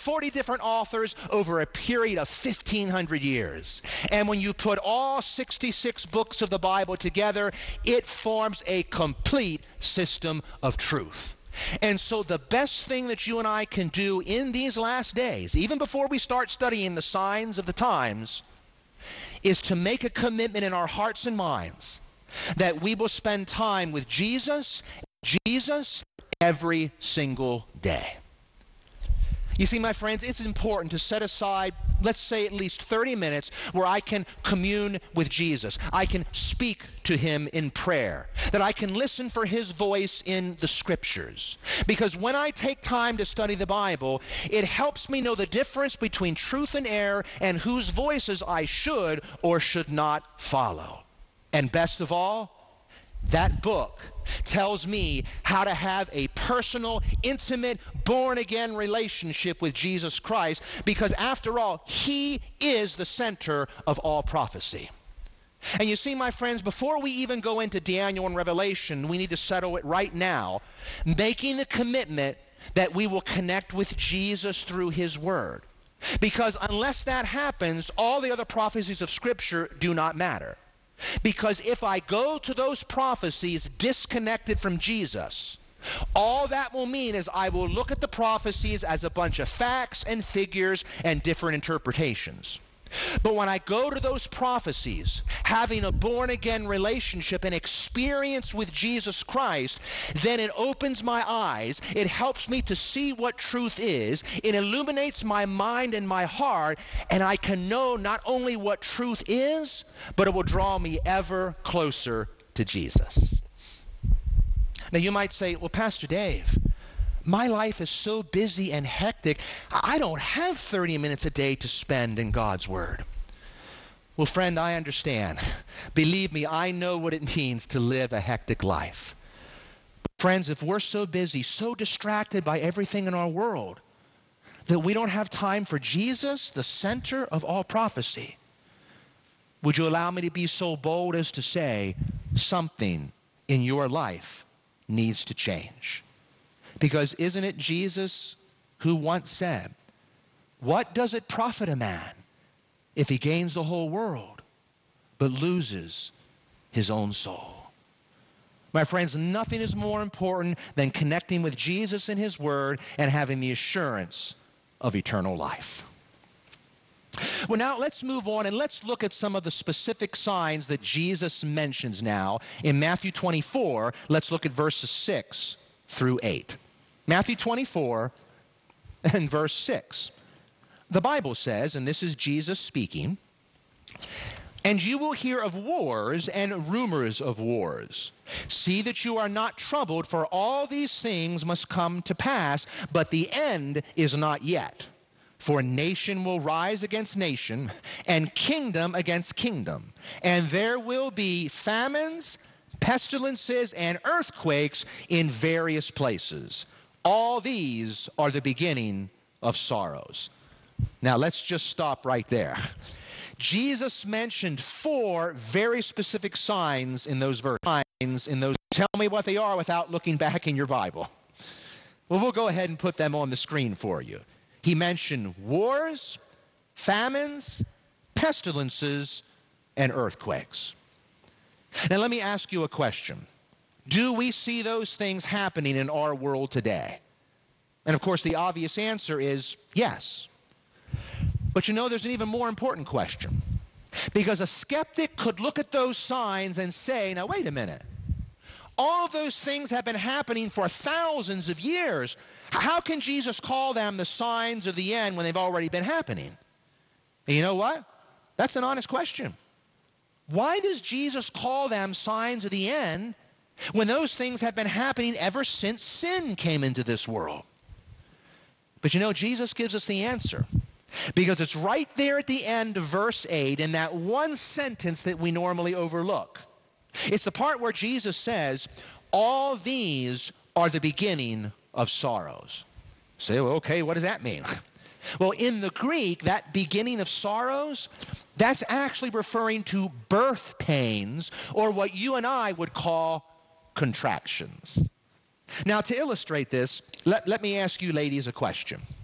40 different authors over a period of 1,500 years. And when you put all 66 books of the Bible together, it forms a complete system of truth. And so the best thing that you and I can do in these last days, even before we start studying the signs of the times, is to make a commitment in our hearts and minds that we will spend time with Jesus every single day. You see, my friends, it's important to set aside, let's say, at least 30 minutes where I can commune with Jesus. I can speak to him in prayer, that I can listen for his voice in the scriptures. Because when I take time to study the Bible, it helps me know the difference between truth and error and whose voices I should or should not follow. And best of all, that book tells me how to have a personal, intimate, born-again relationship with Jesus Christ, because after all, he is the center of all prophecy. And you see, my friends, before we even go into Daniel and Revelation, we need to settle it right now, making the commitment that we will connect with Jesus through his word. Because unless that happens, all the other prophecies of Scripture do not matter. Because if I go to those prophecies disconnected from Jesus, all that will mean is I will look at the prophecies as a bunch of facts and figures and different interpretations. But when I go to those prophecies, having a born-again relationship and experience with Jesus Christ, then it opens my eyes, it helps me to see what truth is, it illuminates my mind and my heart, and I can know not only what truth is, but it will draw me ever closer to Jesus. Now you might say, well, Pastor Dave, my life is so busy and hectic, I don't have 30 minutes a day to spend in God's Word. Well, friend, I understand. Believe me, I know what it means to live a hectic life. But friends, if we're so busy, so distracted by everything in our world, that we don't have time for Jesus, the center of all prophecy, would you allow me to be so bold as to say something in your life needs to change? Because isn't it Jesus who once said, what does it profit a man if he gains the whole world but loses his own soul? My friends, nothing is more important than connecting with Jesus and his word and having the assurance of eternal life. Well, now let's move on and let's look at some of the specific signs that Jesus mentions now in Matthew 24. Let's look at verses 6 through 8. Matthew 24 and verse 6. The Bible says, and this is Jesus speaking, "And you will hear of wars and rumors of wars. See that you are not troubled, for all these things must come to pass, but the end is not yet. For nation will rise against nation, and kingdom against kingdom. And there will be famines, pestilences, and earthquakes in various places. All these are the beginning of sorrows." Now let's just stop right there. Jesus mentioned 4 very specific signs in those verses. Tell me what they are without looking back in your Bible. Well, we'll go ahead and put them on the screen for you. He mentioned wars, famines, pestilences, and earthquakes. Now let me ask you a question. Do we see those things happening in our world today? And of course, the obvious answer is yes. But you know, there's an even more important question. Because a skeptic could look at those signs and say, now wait a minute. All those things have been happening for thousands of years. How can Jesus call them the signs of the end when they've already been happening? And you know what? That's an honest question. Why does Jesus call them signs of the end when those things have been happening ever since sin came into this world? But you know, Jesus gives us the answer, because it's right there at the end of verse 8 in that one sentence that we normally overlook. It's the part where Jesus says, all these are the beginning of sorrows. You say, well, okay, what does that mean? Well, in the Greek, that beginning of sorrows, that's actually referring to birth pains, or what you and I would call contractions. Now, to illustrate this, let me ask you ladies a question.